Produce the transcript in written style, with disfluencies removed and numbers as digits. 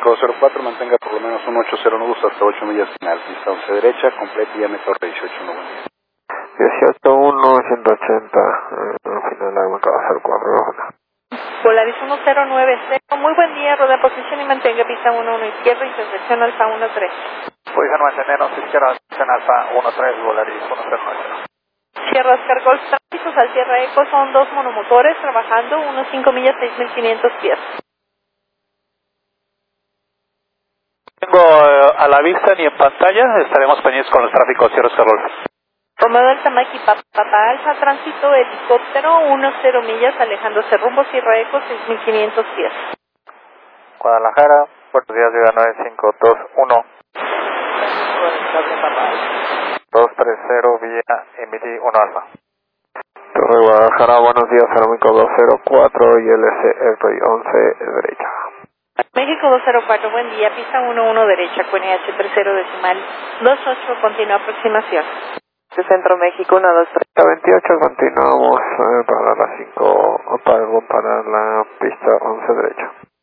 México 204, mantenga por lo menos un 80 nudos hasta 8 millas final. Pista 11 derecha, completa y llame torre 18, no buen día. 18-1, 180, final agua acaba de ser 4. Polaris 1090, muy buen día, rodea posición y mantenga pista 11 izquierda, intersección alfa 13. Pueden mantenernos izquierda, en alfa 13, Polaris 1090. Sierra Oscar Golf, tránsito al Sierra Eco, son 2 monomotores trabajando, unos 5 millas, 6.500 pies. Tengo a la vista ni en pantalla, estaremos pendientes con los tráficos Sierra Oscar Golf. Romeo del Tamaki, Papa Alfa, tránsito helicóptero, 10 millas, alejándose rumbo Sierra Eco, 6.500 pies. Guadalajara, buenos días, Viva 9521. 230 vía Emily 1 Alfa. Torre Guadalajara, buenos días, Aeroméxico 204 y LCR 11 derecha. México 204, buen día, pista 11 derecha, QNH 30 decimal 28, continua aproximación. Centro México 123. 28, continuamos para la 5, para la pista 11 derecha.